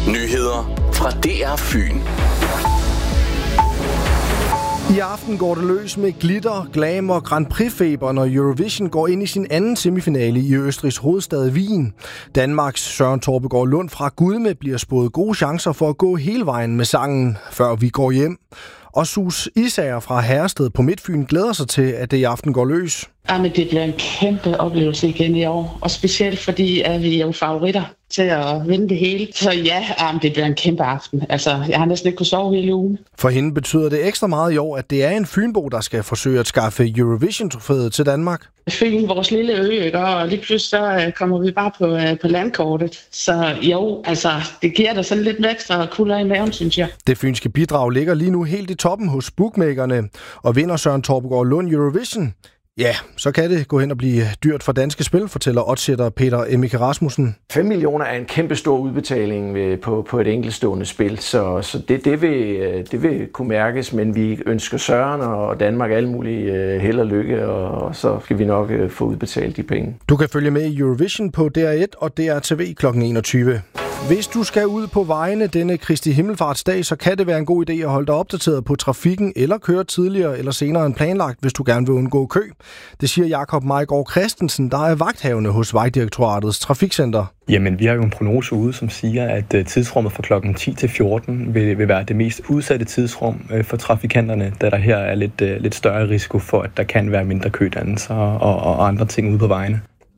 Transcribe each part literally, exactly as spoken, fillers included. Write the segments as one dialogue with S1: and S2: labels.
S1: Nyheder fra D R Fyn.
S2: I aften går det løs med glitter, glam og Grand Prix-feber, når Eurovision går ind i sin anden semifinale i Østrigs hovedstad Wien. Danmarks Søren Torpegaard Lund fra Gudme bliver spået gode chancer for at gå hele vejen med sangen, før vi går hjem. Og Sus Isager fra Herrested på Midtfyn glæder sig til, at det i aften går løs.
S3: Jamen, det bliver en kæmpe oplevelse igen i år, og specielt fordi at vi er jo favoritter til at vinde det hele. Så ja, jamen, det bliver en kæmpe aften. Altså, jeg har næsten ikke kunnet sove hele ugen.
S2: For hende betyder det ekstra meget i år, at det er en fynbo, der skal forsøge at skaffe Eurovision-trofæet til Danmark.
S3: Fyn, vores lille ø, ikke? Og lige pludselig så kommer vi bare på, på landkortet. Så jo, altså, det giver dig sådan lidt ekstra kulder i maven, synes jeg.
S2: Det fynske bidrag ligger lige nu helt i toppen hos bookmakerne, og vinder Søren Torpegaard Lund Eurovision. Ja, så kan det gå hen og blive dyrt for danske spil, fortæller oddsætter Peter Emmike Rasmussen.
S4: fem millioner er en kæmpe stor udbetaling på, på et enkeltstående spil, så, så det, det, vil, det vil kunne mærkes, men vi ønsker Søren og Danmark alle mulige held og lykke, og så skal vi nok få udbetalt de penge.
S2: Du kan følge med i Eurovision på D R et og D R T V klokken enogtyve. Hvis du skal ud på vejene denne Kristi Himmelfartsdag, så kan det være en god idé at holde dig opdateret på trafikken eller køre tidligere eller senere end planlagt, hvis du gerne vil undgå kø. Det siger Jakob Majgaard Christensen, der er vagthavende hos Vejdirektoratets Trafikcenter.
S5: Jamen, vi har jo en prognose ude, som siger, at tidsrummet fra klokken ti til fjorten vil, vil være det mest udsatte tidsrum for trafikanterne, da der her er lidt, lidt større risiko for, at der kan være mindre kødannelser og, og andre ting ude på vejene.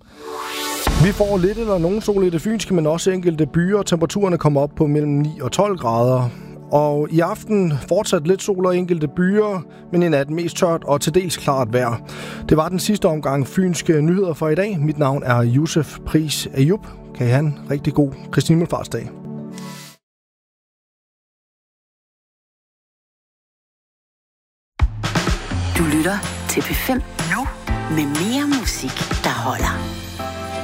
S2: Vi får lidt eller nogen sol i det fynske, men også enkelte byer. Temperaturerne kommer op på mellem ni og tolv grader. Og i aften fortsat lidt sol og enkelte byer, men i nat mest tørt og til dels klart vejr. Det var den sidste omgang fynske nyheder for i dag. Mit navn er Josef Pris Ayub. Kan I have en rigtig god Kristi Himmelfartsdag.
S6: Du lytter til P fem nu med mere musik, der holder.